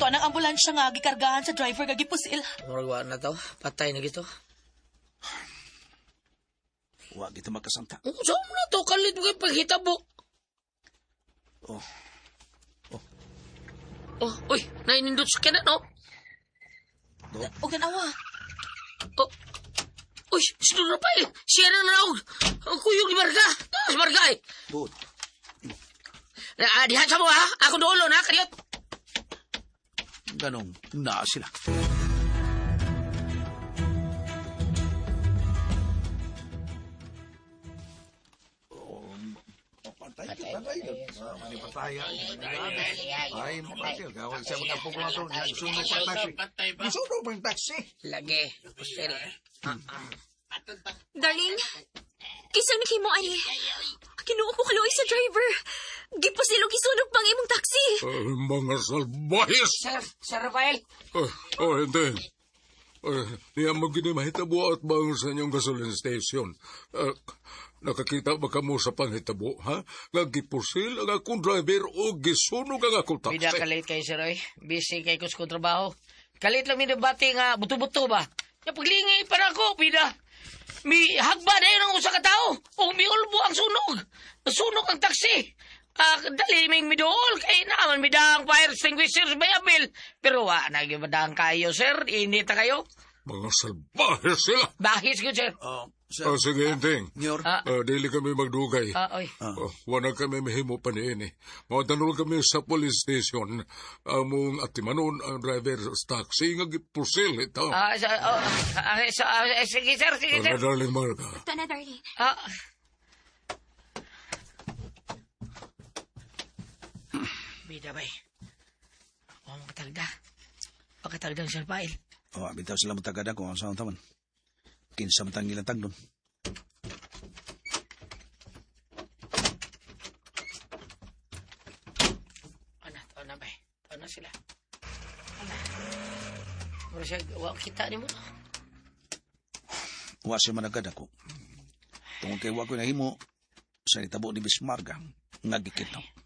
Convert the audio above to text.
Wa nang ambulansya nga gikargahan sa driver nga gipusil. Murag na to. Patay na gito. Wa kita makasangta. Saan mo na to? Kalit mo kayo paghitabo. Uy, nainindot sa kanan, no? Huwag tanawa. Uy, si Rafael, siya na raw. Kuyog ni Marga. Taas, Marga, eh. Good. Dihan sa mo, ha? Ako doon, ha? Kanyot. Ganong na sila. Lagi. Pusel. Darling, kisang nikimo ani. Kinuha ko kaluoy sa driver. Gipusilog isunog pang imong taxi. Mga salbahis! Sir Rafael. Hindi. Niya magginimahitabo at bang sa inyong gasoline station. Nakakita ba ka mo sa panghitabo, ha? Nga gipusil ang akong driver o gisunog ang akong taxi. Bida kalit kayo, sir, oy. Busy kayo ko sa kontrabaho. Kalit lang minabati nga buto-buto ba? Yung paglingi para ako, bida. Mi hagba na yun ang usa ka tao. O mi ulbo ang sunog. Sunog ang taxi. Dali may midool. Kaya naman midang fire extinguishers bayabil. Pero nagibadang kayo, sir. Init na kayo. Mga salbahis sila. Bahis ko, sir. Sige, Inting. Nyor. Dili kami magdugay. Oy. Wala kami mahimo pa niini. Matanong kami sa police station. Among atimanon ang driver sa taxi nga gipusil ito. Sige, sir. Sige, sir. Darling Marga. Ito na, darling. Bida bay. Makatagda. Pakatagda ang Rafael. Bitaw sila matagada kung saan taman. Kinsa matang nilang tagdon. Tao na bay. Tao na sila. Mura siya, kita ni mo. Wa siya managada ko. Tungkol kay wa ko nahimo sa itabo ni Bismarga nga gikitaw.